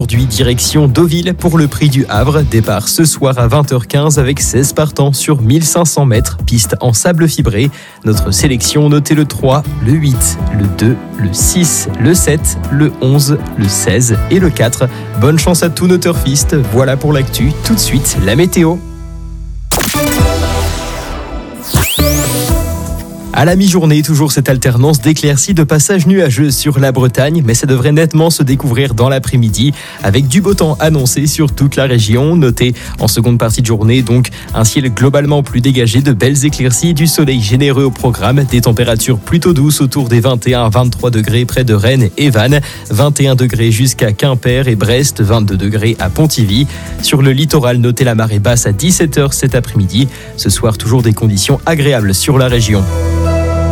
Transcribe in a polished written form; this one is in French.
aujourd'hui, direction Deauville pour le Prix du Havre. Départ ce soir à 20h15 avec 16 partants sur 1500 mètres, piste en sable fibré. Notre sélection, notez le 3, le 8, le 2, le 6, le 7, le 11, le 16 et le 4. Bonne chance à tous nos turfistes. Voilà pour l'actu. Tout de suite, la météo. À la mi-journée, toujours cette alternance d'éclaircies de passages nuageux sur la Bretagne, mais ça devrait nettement se découvrir dans l'après-midi avec du beau temps annoncé sur toute la région. Notez en seconde partie de journée donc un ciel globalement plus dégagé, de belles éclaircies, du soleil généreux au programme, des températures plutôt douces autour des 21 à 23 degrés près de Rennes et Vannes, 21 degrés jusqu'à Quimper et Brest, 22 degrés à Pontivy. Sur le littoral, notez la marée basse à 17h cet après-midi. Ce soir, toujours des conditions agréables sur la région.